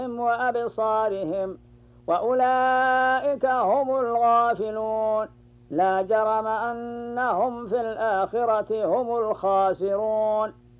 وأبصارهم وأولئك هم الغافلون لا جرم أنهم في الآخرة هم الخاسرون.